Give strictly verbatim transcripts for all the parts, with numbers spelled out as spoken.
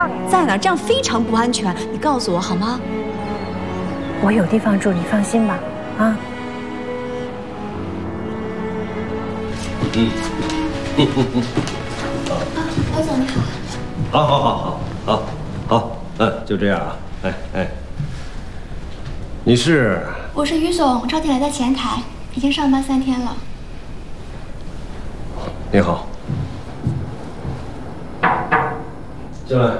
在哪？这样非常不安全，你告诉我好吗？ 我有地方住，你放心吧。啊。 嗯。嗯嗯嗯。 啊，罗总你好。 好，好，好，好，好，好，嗯，就这样啊。哎哎。你是？ 我是于总，招进来在前台，已经上班三天了。 你好。进来。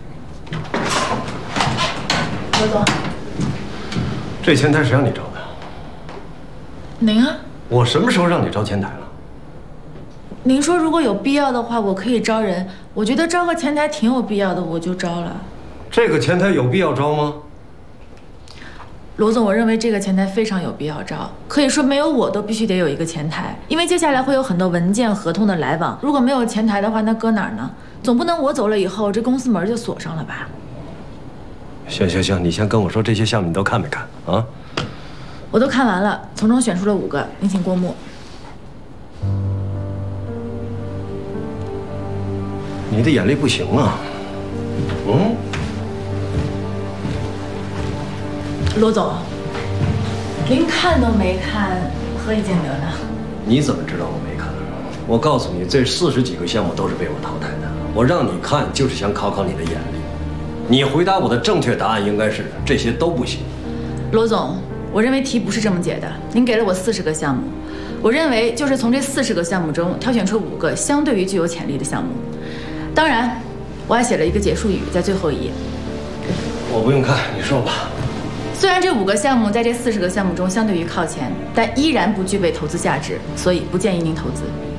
罗总， 这前台谁让你招的？ 您啊？ 我什么时候让你招前台了？ 您说如果有必要的话，我可以招人。我觉得招个前台挺有必要的，我就招了。 这个前台有必要招吗？ 罗总，我认为这个前台非常有必要招，可以说没有我都必须得有一个前台，因为接下来会有很多文件、合同的来往。如果没有前台的话，那搁哪儿呢？总不能我走了以后，这公司门就锁上了吧？ 行行行，你先跟我说这些项目你都看没看啊？ 我都看完了，从中选出了五个，您请过目。 你的眼力不行啊。嗯。 罗总，您看都没看，何以见得呢？ 你怎么知道我没看？我告诉你，这四十几个项目都是被我淘汰的。我让你看，就是想考考你的眼力。你回答我的正确答案应该是这些都不行。 罗总，我认为题不是这么解的。您给了我四十个项目，我认为就是从这四十个项目中挑选出五个相对于具有潜力的项目。当然，我还写了一个结束语在最后一页。 我不用看，你说吧。 虽然这五个项目在这四十个项目中相对于靠前，但依然不具备投资价值，所以不建议您投资。